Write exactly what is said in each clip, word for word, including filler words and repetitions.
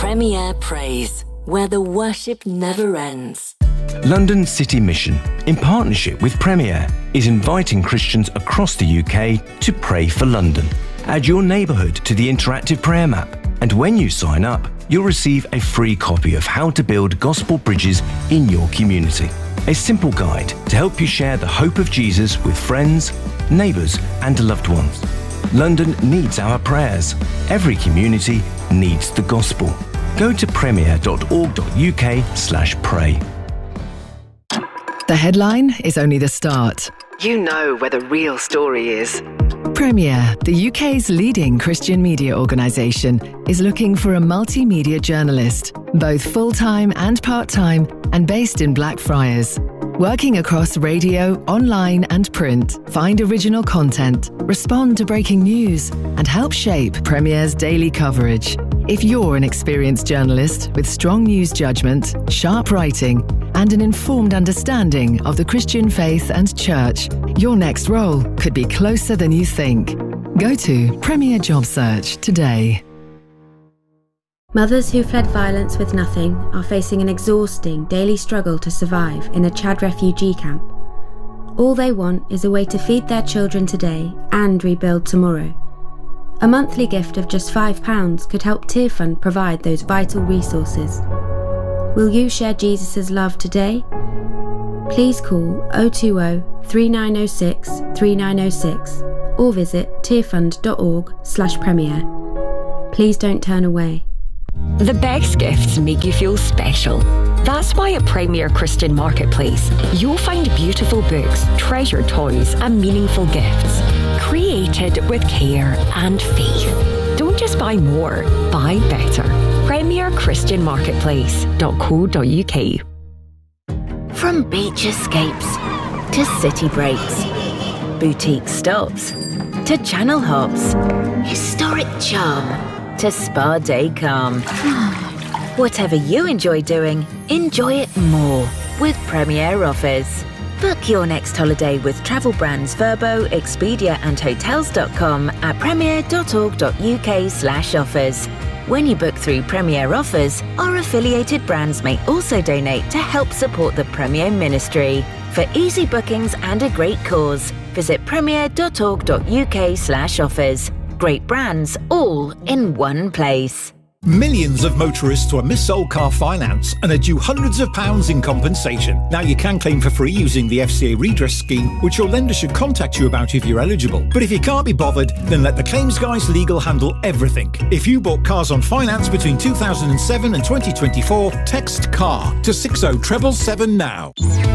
Premier Praise, where the worship never ends. London City Mission, in partnership with Premier, is inviting Christians across the U K to pray for London. Add your neighbourhood to the interactive prayer map, and when you sign up, you'll receive a free copy of How to Build Gospel Bridges in Your Community. A simple guide to help you share the hope of Jesus with friends, neighbours and loved ones. London needs our prayers. Every community needs the gospel. Go to premier.org.uk slash pray. The headline is only the start. You know where the real story is. Premier, the U K's leading Christian media organisation, is looking for a multimedia journalist, both full-time and part-time, and based in Blackfriars. Working across radio, online and print, find original content, respond to breaking news, and help shape Premier's daily coverage. If you're an experienced journalist with strong news judgment, sharp writing, and an informed understanding of the Christian faith and church, your next role could be closer than you think. Go to Premier Job Search today. Mothers who fled violence with nothing are facing an exhausting daily struggle to survive in a Chad refugee camp. All they want is a way to feed their children today and rebuild tomorrow. A monthly gift of just five pounds could help Tearfund provide those vital resources. Will you share Jesus' love today? Please call oh two oh, three nine oh six, three nine oh six or visit tearfund.org slash premier. Please don't turn away. The best gifts make you feel special. That's why at Premier Christian Marketplace, you'll find beautiful books, treasured toys and meaningful gifts, created with care and faith. Don't just buy more, buy better. premier christian marketplace dot co dot uk. From beach escapes to city breaks, boutique stops to channel hops, historic charm to spa day calm. Whatever you enjoy doing, enjoy it more with Premier Offers. Book your next holiday with travel brands Verbo, Expedia and Hotels dot com at premier.org.uk slash offers. When you book through Premier Offers, our affiliated brands may also donate to help support the Premier Ministry. For easy bookings and a great cause, visit premier.org.uk slash offers. Great brands all in one place. Millions of motorists were mis-sold car finance and are due hundreds of pounds in compensation. Now you can claim for free using the F C A redress scheme, which your lender should contact you about if you're eligible. But if you can't be bothered, then let the Claims Guys Legal handle everything. If you bought cars on finance between two thousand seven and twenty twenty-four, text CAR to six oh seven seven now.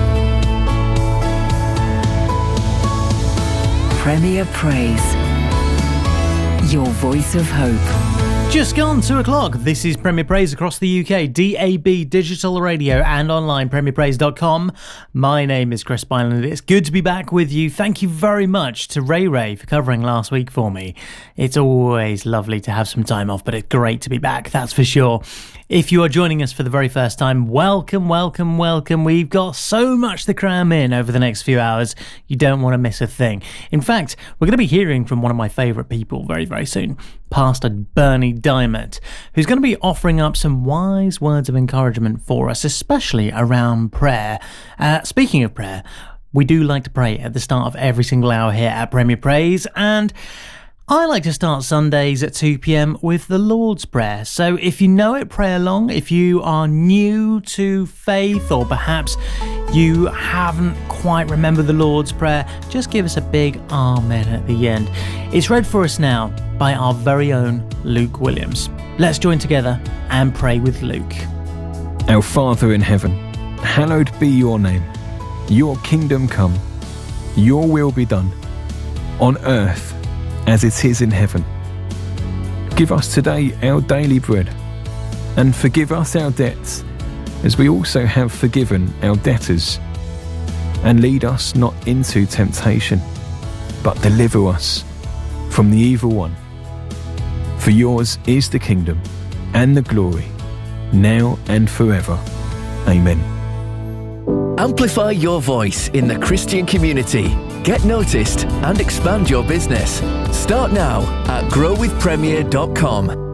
Premier Praise, your voice of hope. Just gone two o'clock. This is Premier Praise across the U K, D A B, digital radio and online, premier praise dot com. My name is Chris Byland. It's good to be back with you. Thank you very much to Ray Ray for covering last week for me. It's always lovely to have some time off, but it's great to be back, that's for sure. If you are joining us for the very first time, welcome, welcome, welcome. We've got so much to cram in over the next few hours. You don't want to miss a thing. In fact, we're going to be hearing from one of my favourite people very, very soon, Pastor Bernie Diamond, who's going to be offering up some wise words of encouragement for us, especially around prayer. Uh, speaking of prayer, we do like to pray at the start of every single hour here at Premier Praise, and I like to start Sundays at two p.m. with the Lord's Prayer. So if you know it, pray along. If you are new to faith, or perhaps you haven't quite remembered the Lord's Prayer, just give us a big amen at the end. It's read for us now by our very own Luke Williams. Let's join together and pray with Luke. Our Father in heaven, hallowed be your name. Your kingdom come. Your will be done, on earth as it is in heaven. Give us today our daily bread, and forgive us our debts, as we also have forgiven our debtors. And lead us not into temptation, but deliver us from the evil one. For yours is the kingdom and the glory, now and forever. Amen. Amplify your voice in the Christian community. Get noticed and expand your business. Start now at grow with premier dot com.